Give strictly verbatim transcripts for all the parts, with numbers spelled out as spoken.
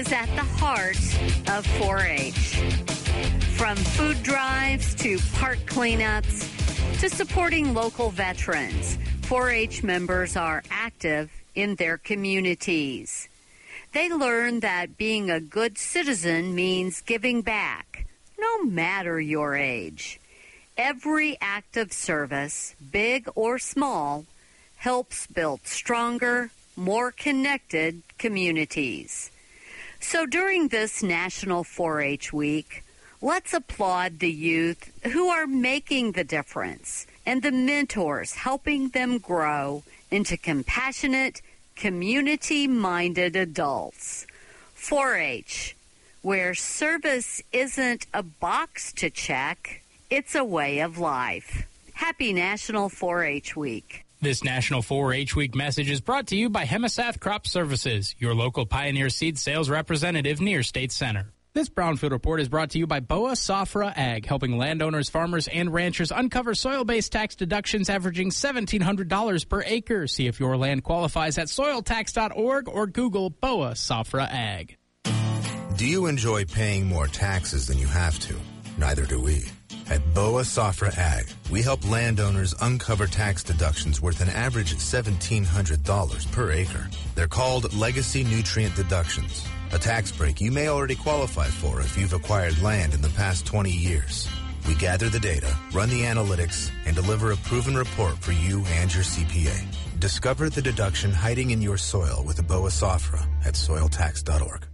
is at the heart of four H. From food drives to park cleanups to supporting local veterans, four H members are active in their communities. They learn that being a good citizen means giving back, no matter your age. Every act of service, big or small, helps build stronger, more connected communities. So during this National four H Week, let's applaud the youth who are making the difference and the mentors helping them grow into compassionate, community-minded adults. four H, where service isn't a box to check, it's a way of life. Happy National four H Week. This National four H Week message is brought to you by Hemasath Crop Services, your local Pioneer Seed sales representative near State Center. This Brownfield Report is brought to you by Boa Safra Ag, helping landowners, farmers, and ranchers uncover soil-based tax deductions averaging seventeen hundred dollars per acre. See if your land qualifies at soil tax dot org or Google Boa Safra Ag. Do you enjoy paying more taxes than you have to? Neither do we. At Boa Safra Ag, we help landowners uncover tax deductions worth an average seventeen hundred dollars per acre. They're called legacy nutrient deductions, a tax break you may already qualify for if you've acquired land in the past twenty years. We gather the data, run the analytics, and deliver a proven report for you and your C P A. Discover the deduction hiding in your soil with a Boa Safra at soil tax dot org.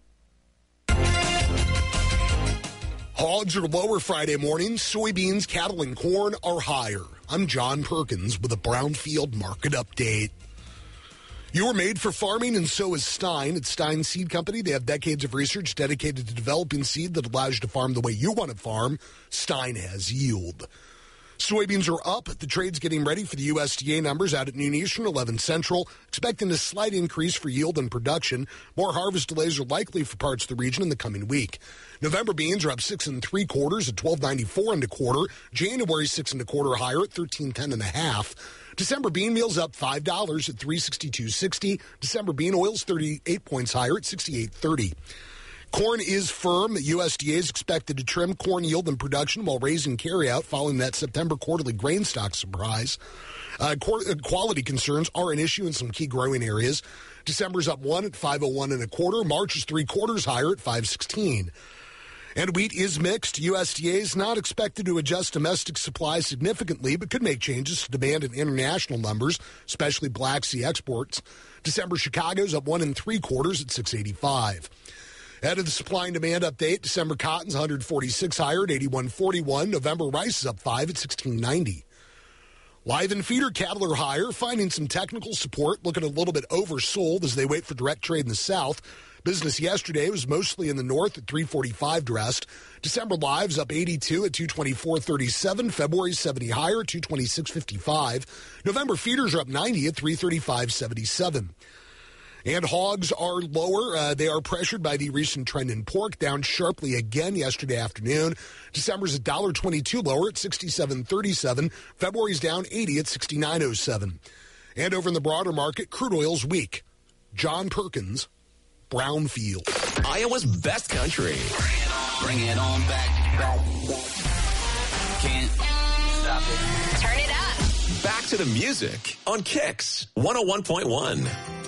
Hogs are lower Friday morning. Soybeans, cattle, and corn are higher. I'm John Perkins with a Brownfield Market Update. You're made for farming, and so is Stein. At Stein Seed Company, they have decades of research dedicated to developing seed that allows you to farm the way you want to farm. Stein has yield. Soybeans are up. The trade's getting ready for the U S D A numbers out at noon Eastern, eleven Central, expecting a slight increase for yield and production. More harvest delays are likely for parts of the region in the coming week. November beans are up six and three quarters at twelve ninety-four and a quarter. January six and a quarter higher at thirteen ten and a half. December bean meal's up five dollars at three sixty-two sixty. December bean oil's thirty-eight points higher at sixty-eight thirty. Corn is firm. The U S D A is expected to trim corn yield and production while raising carryout following that September quarterly grain stock surprise. Uh, quality concerns are an issue in some key growing areas. December's up one at five oh one and a quarter. March is three quarters higher at five sixteen. And wheat is mixed. U S D A is not expected to adjust domestic supply significantly, but could make changes to demand and international numbers, especially Black Sea exports. December Chicago's up one and three quarters at six eighty-five. Ahead of the supply and demand update, December cotton's one forty-six higher at eighty-one forty-one. November rice is up five at sixteen ninety. Live and feeder cattle are higher, finding some technical support, looking a little bit oversold as they wait for direct trade in the south. Business yesterday was mostly in the north at three forty-five dressed. December lives up eighty-two at two twenty-four thirty-seven. February seventy higher at two twenty-six fifty-five. November feeders are up ninety at three thirty-five seventy-seven. And hogs are lower. Uh, they are pressured by the recent trend in pork, down sharply again yesterday afternoon. December's one dollar twenty-two lower at sixty-seven thirty-seven. February's down eighty at sixty-nine oh seven. And over in the broader market, crude oil's weak. John Perkins, Brownfield. Iowa's best country. Bring it on back. back, back. Can't stop it. Turn it up. Back to the music on Kicks one oh one point one.